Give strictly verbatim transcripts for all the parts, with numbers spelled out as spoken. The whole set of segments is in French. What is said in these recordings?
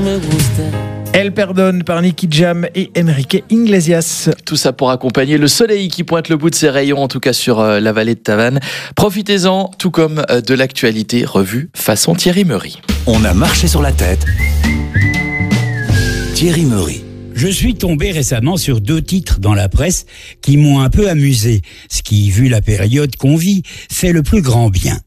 me gusta. Elle pardonne par Nicky Jam et Enrique Iglesias. Tout ça pour accompagner le soleil qui pointe le bout de ses rayons, en tout cas sur euh, la vallée de Tavannes. Profitez-en, tout comme euh, de l'actualité revue façon Thierry Meury. On a marché sur la tête. Thierry Meury. Je suis tombé récemment sur deux titres dans la presse qui m'ont un peu amusé, ce qui, vu la période qu'on vit, fait le plus grand bien.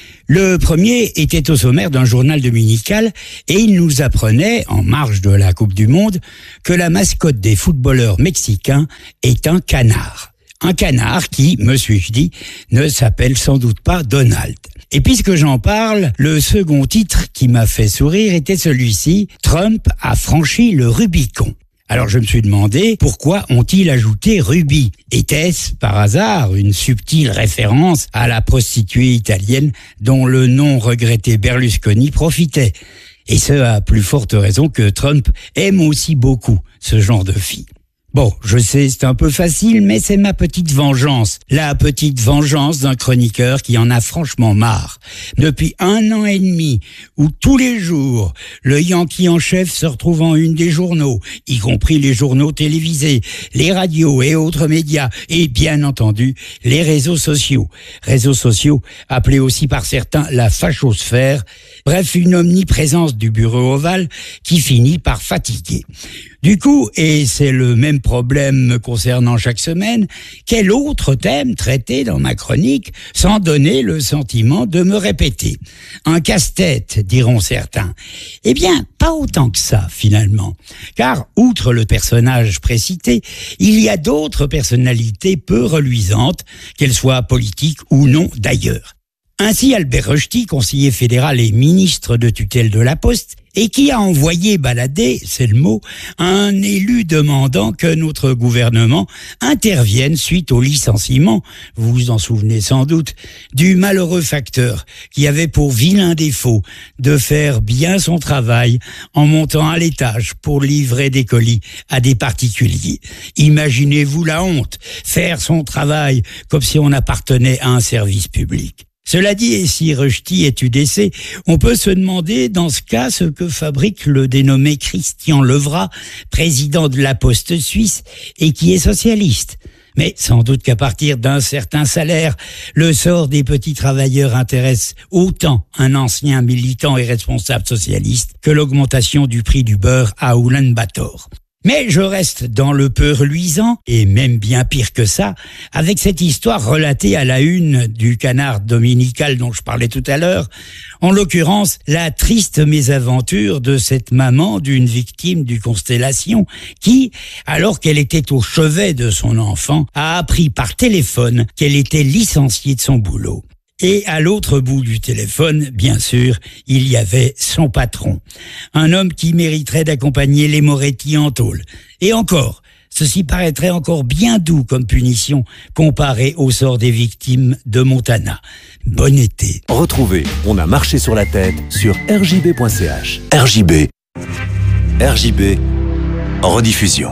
Le premier était au sommaire d'un journal dominical et il nous apprenait, en marge de la Coupe du Monde, que la mascotte des footballeurs mexicains est un canard. Un canard qui, me suis-je dit, ne s'appelle sans doute pas Donald. Et puisque j'en parle, le second titre qui m'a fait sourire était celui-ci, Trump a franchi le Rubicon. Alors je me suis demandé pourquoi ont-ils ajouté Ruby? Était-ce par hasard une subtile référence à la prostituée italienne dont le non regretté Berlusconi profitait? Et ce à plus forte raison que Trump aime aussi beaucoup ce genre de fille. Bon, je sais, c'est un peu facile, mais c'est ma petite vengeance. La petite vengeance d'un chroniqueur qui en a franchement marre. Depuis un an et demi, où tous les jours, le Yankee en chef se retrouve en une des journaux, y compris les journaux télévisés, les radios et autres médias, et bien entendu, les réseaux sociaux. Réseaux sociaux appelés aussi par certains la fachosphère. Bref, une omniprésence du bureau ovale qui finit par fatiguer. Du coup, et c'est le même problème me concernant chaque semaine, quel autre thème traiter dans ma chronique sans donner le sentiment de me répéter? Un casse-tête, diront certains. Eh bien, pas autant que ça, finalement. Car, outre le personnage précité, il y a d'autres personnalités peu reluisantes, qu'elles soient politiques ou non d'ailleurs. Ainsi, Albert Rochety, conseiller fédéral et ministre de tutelle de la Poste, et qui a envoyé balader, c'est le mot, un élu demandant que notre gouvernement intervienne suite au licenciement, vous vous en souvenez sans doute, du malheureux facteur qui avait pour vilain défaut de faire bien son travail en montant à l'étage pour livrer des colis à des particuliers. Imaginez-vous la honte, faire son travail comme si on appartenait à un service public. Cela dit, et si Rochety est U D C, on peut se demander dans ce cas ce que fabrique le dénommé Christian Levrat, président de la Poste suisse et qui est socialiste. Mais sans doute qu'à partir d'un certain salaire, le sort des petits travailleurs intéresse autant un ancien militant et responsable socialiste que l'augmentation du prix du beurre à Oulan-Bator. Mais je reste dans le peu reluisant, et même bien pire que ça, avec cette histoire relatée à la une du Canard dominical dont je parlais tout à l'heure, en l'occurrence la triste mésaventure de cette maman d'une victime du Constellation qui, alors qu'elle était au chevet de son enfant, a appris par téléphone qu'elle était licenciée de son boulot. Et à l'autre bout du téléphone, bien sûr, il y avait son patron. Un homme qui mériterait d'accompagner les Moretti en tôle. Et encore, ceci paraîtrait encore bien doux comme punition comparé au sort des victimes de Montana. Bon été. Retrouvez On a marché sur la tête sur r j b point c h. R J B. R J B. En rediffusion.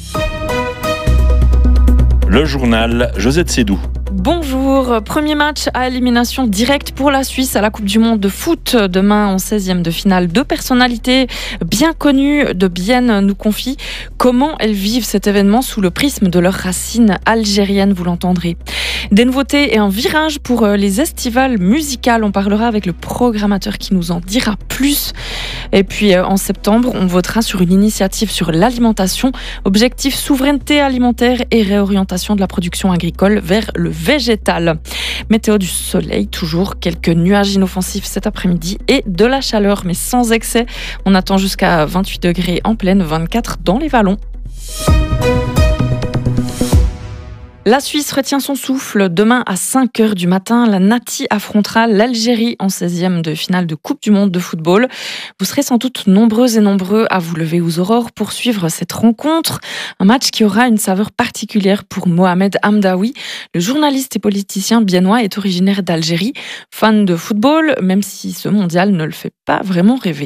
Le journal Josette Sédou. Bonjour, premier match à élimination directe pour la Suisse à la Coupe du Monde de foot. Demain en seizième de finale, deux personnalités bien connues de Bienne nous confient comment elles vivent cet événement sous le prisme de leurs racines algériennes, vous l'entendrez. Des nouveautés et un virage pour les estivales musicales. On parlera avec le programmateur qui nous en dira plus. Et puis en septembre, on votera sur une initiative sur l'alimentation. Objectif souveraineté alimentaire et réorientation de la production agricole vers le végétal. Météo du soleil, toujours quelques nuages inoffensifs cet après-midi et de la chaleur, mais sans excès. On attend jusqu'à vingt-huit degrés en pleine, vingt-quatre dans les vallons. La Suisse retient son souffle. Demain à cinq heures du matin, la Nati affrontera l'Algérie en seizième de finale de Coupe du Monde de football. Vous serez sans doute nombreux et nombreux à vous lever aux aurores pour suivre cette rencontre. Un match qui aura une saveur particulière pour Mohamed Hamdaoui. Le journaliste et politicien biennois est originaire d'Algérie. Fan de football, même si ce mondial ne le fait pas vraiment rêver.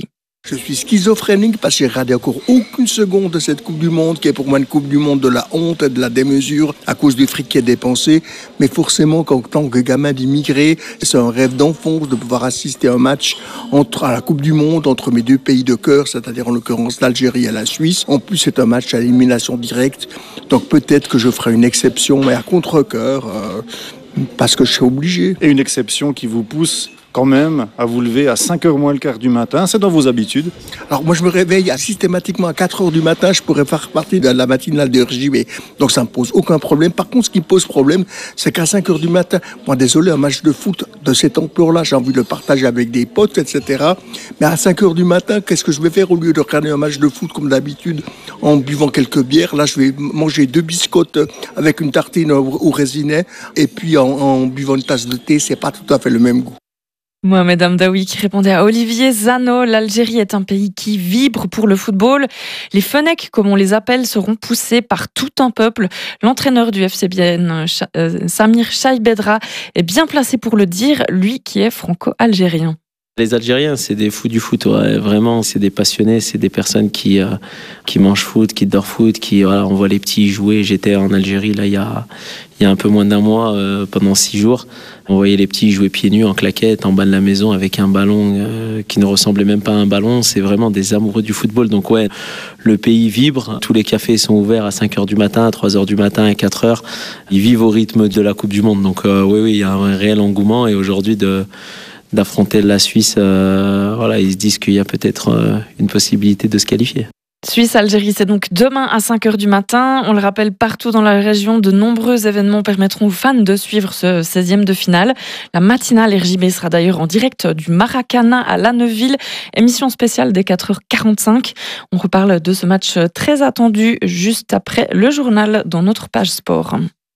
Je suis schizophrénique parce que j'ai regardé encore aucune seconde de cette Coupe du Monde, qui est pour moi une Coupe du Monde de la honte et de la démesure à cause du fric qui est dépensé. Mais forcément, qu'en tant que gamin d'immigré, c'est un rêve d'enfance de pouvoir assister à un match entre, à la Coupe du Monde entre mes deux pays de cœur, c'est-à-dire en l'occurrence l'Algérie et la Suisse. En plus, c'est un match à élimination directe. Donc peut-être que je ferai une exception, mais à contre-cœur, euh, parce que je suis obligé. Et une exception qui vous pousse quand même à vous lever à cinq heures moins le quart du matin, c'est dans vos habitudes? Alors moi je me réveille systématiquement à quatre heures du matin, je pourrais faire partie de la matinale de R J B, donc ça me pose aucun problème. Par contre ce qui pose problème, c'est qu'à cinq heures du matin, moi désolé, un match de foot de cette ampleur-là, j'ai envie de le partager avec des potes, et cetera. Mais à cinq heures du matin, qu'est-ce que je vais faire au lieu de regarder un match de foot comme d'habitude en buvant quelques bières? Là je vais manger deux biscottes avec une tartine au raisinet et puis en, en buvant une tasse de thé, c'est pas tout à fait le même goût. Mohamed Hamdaoui qui répondait à Olivier Zano. L'Algérie est un pays qui vibre pour le football. Les Fennecs, comme on les appelle, seront poussés par tout un peuple. L'entraîneur du F C Bienne, Samir Chaibedra, est bien placé pour le dire, lui qui est franco-algérien. Les Algériens, c'est des fous du foot, ouais. Vraiment, c'est des passionnés, c'est des personnes qui euh, qui mangent foot, qui dorment foot, qui voilà, on voit les petits jouer. J'étais en Algérie là il y a il y a un peu moins d'un mois euh, pendant six jours. On voyait les petits jouer pieds nus en claquettes en bas de la maison avec un ballon euh, qui ne ressemblait même pas à un ballon. C'est vraiment des amoureux du football. Donc ouais, le pays vibre. Tous les cafés sont ouverts à cinq heures du matin, à trois heures du matin, à quatre heures. Ils vivent au rythme de la Coupe du Monde. Donc euh, oui oui, il y a un réel engouement et aujourd'hui de d'affronter la Suisse, euh, voilà, ils se disent qu'il y a peut-être euh, une possibilité de se qualifier. Suisse-Algérie, c'est donc demain à cinq heures du matin. On le rappelle, partout dans la région, de nombreux événements permettront aux fans de suivre ce seizième de finale. La matinale R J B sera d'ailleurs en direct du Maracana à Lanneuville. Émission spéciale dès quatre heures quarante-cinq. On reparle de ce match très attendu juste après le journal dans notre page sport.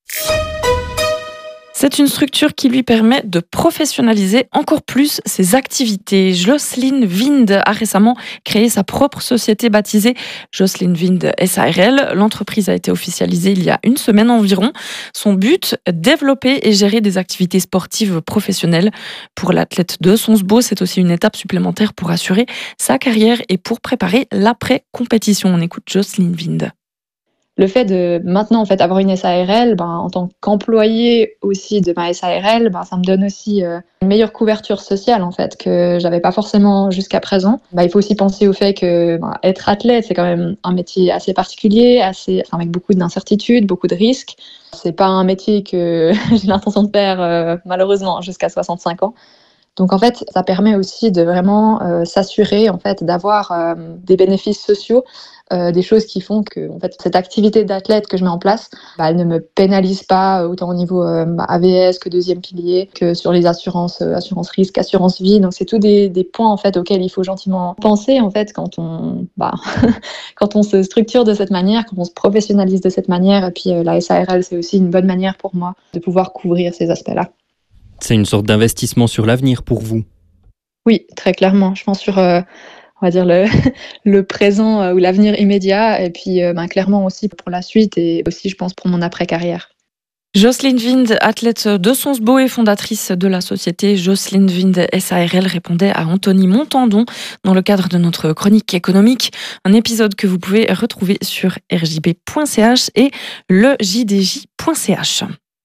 C'est une structure qui lui permet de professionnaliser encore plus ses activités. Jocelyne Wind a récemment créé sa propre société baptisée Jocelyne Wind S A R L. L'entreprise a été officialisée il y a une semaine environ. Son but, développer et gérer des activités sportives professionnelles. Pour l'athlète de Sonsbo, c'est aussi une étape supplémentaire pour assurer sa carrière et pour préparer l'après-compétition. On écoute Jocelyne Wind. Le fait de maintenant en fait avoir une S A R L, ben, en tant qu'employé aussi de ma S A R L, ben, ça me donne aussi euh, une meilleure couverture sociale en fait que j'avais pas forcément jusqu'à présent. Ben, il faut aussi penser au fait que ben, être athlète c'est quand même un métier assez particulier, assez, enfin, avec beaucoup d'incertitudes, beaucoup de risques. C'est pas un métier que j'ai l'intention de faire euh, malheureusement jusqu'à soixante-cinq ans. Donc en fait, ça permet aussi de vraiment euh, s'assurer en fait d'avoir euh, des bénéfices sociaux, euh, des choses qui font que en fait cette activité d'athlète que je mets en place, bah, elle ne me pénalise pas autant au niveau euh, A V S que deuxième pilier, que sur les assurances, euh, assurance risque, assurance vie. Donc c'est tous des, des points en fait auxquels il faut gentiment penser en fait quand on bah quand on se structure de cette manière, quand on se professionnalise de cette manière. Et puis euh, la S A R L c'est aussi une bonne manière pour moi de pouvoir couvrir ces aspects-là. C'est une sorte d'investissement sur l'avenir pour vous? Oui, très clairement. Je pense sur, euh, on va dire, le, le présent euh, ou l'avenir immédiat, et puis euh, ben, clairement aussi pour la suite, et aussi, je pense, pour mon après-carrière. Jocelyne Wind, athlète de Sonsbo et fondatrice de la société Jocelyne Wind S A R L, répondait à Anthony Montandon dans le cadre de notre chronique économique. Un épisode que vous pouvez retrouver sur r j b point c h et le j d j point c h.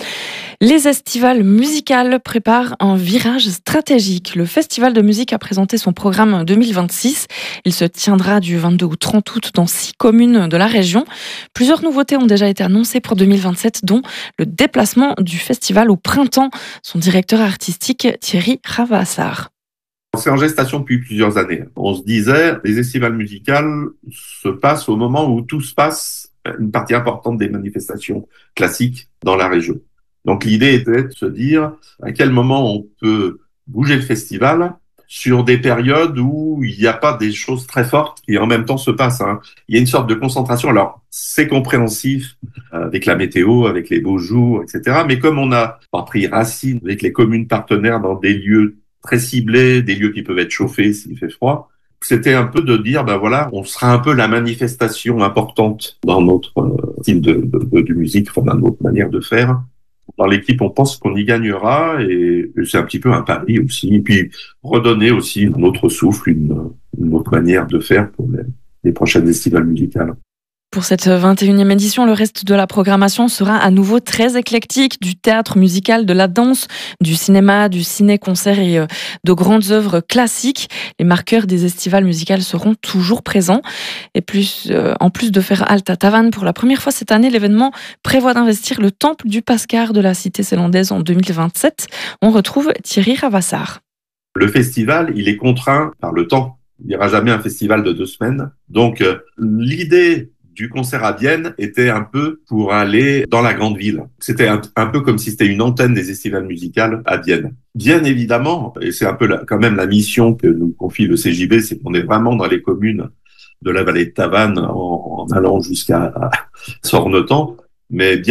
Les estivales musicales préparent un virage stratégique. Le Festival de musique a présenté son programme deux mille vingt-six. Il se tiendra du vingt-deux au trente août dans six communes de la région. Plusieurs nouveautés ont déjà été annoncées pour deux mille vingt-sept, dont le déplacement du festival au printemps. Son directeur artistique, Thierry Ravassar. C'est en gestation depuis plusieurs années. On se disait, les estivales musicales se passent au moment où tout se passe, une partie importante des manifestations classiques dans la région. Donc l'idée était de se dire à quel moment on peut bouger le festival sur des périodes où il n'y a pas des choses très fortes qui en même temps se passent. Hein. Il y a une sorte de concentration. Alors c'est compréhensif avec la météo, avec les beaux jours, et cetera. Mais comme on a pris racine avec les communes partenaires dans des lieux très ciblés, des lieux qui peuvent être chauffés s'il fait froid, c'était un peu de dire, ben voilà, on sera un peu la manifestation importante dans notre style de, de, de, de musique, enfin dans notre manière de faire. Dans l'équipe, on pense qu'on y gagnera et c'est un petit peu un pari aussi. Et puis, redonner aussi un autre souffle, une, une autre manière de faire pour les, les prochaines estivales musicales. Pour cette vingt et unième édition, le reste de la programmation sera à nouveau très éclectique, du théâtre musical, de la danse, du cinéma, du ciné-concert et de grandes œuvres classiques. Les marqueurs des estivales musicales seront toujours présents. Et plus, euh, en plus de faire halte à Tavannes pour la première fois cette année, l'événement prévoit d'investir le temple du Pascar de la cité zélandaise en deux mille vingt-sept. On retrouve Thierry Ravassar. Le festival, il est contraint par le temps. Il n'y aura jamais un festival de deux semaines. Donc, euh, l'idée du concert à Bienne était un peu pour aller dans la grande ville. C'était un, un peu comme si c'était une antenne des estivales musicales à Bienne. Bien évidemment, et c'est un peu la, quand même la mission que nous confie le C J B, c'est qu'on est vraiment dans les communes de la vallée de Tavannes en, en allant jusqu'à Sornetan, mais bien